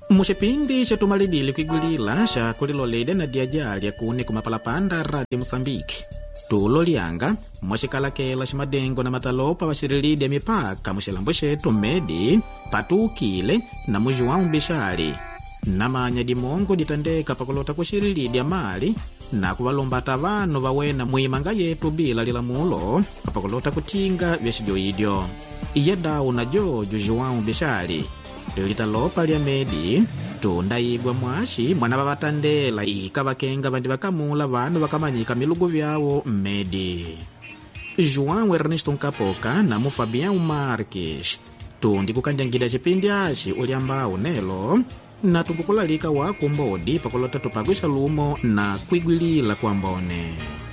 Muchipindi cha tumalidili kuigwilila cha kulilolede na diajali ya kune kumapalapanda Radio Mosambiki. Tulo lianga, mwashikalakela shimadengo na matalopa washirilidi ya mipaka mushilambo shetu Medi, Patukile na Mujuwa Mbishali. Namanya dimongo ditandeka pakulota kushirilidi ya mali na kuwalombata vanu wawena muimanga yetu bila lilamulo pakulota kutinga vyashijo idyo. Iyadao na Jujuwa Mbishali. Litalopa lya Medi, tundaigwa mwashi mwana wabatandela ikabakenga bandi bakamula vanu bakamanyika milugu vyawo Medi. João Ernesto Nkapoka na Fabião Marques. Tundi kukanjangida chipindi ashi uliambao nelo na tungukulalika wako mbodi pakulota tupagwisha lumo na kuigwilila kwa mbone.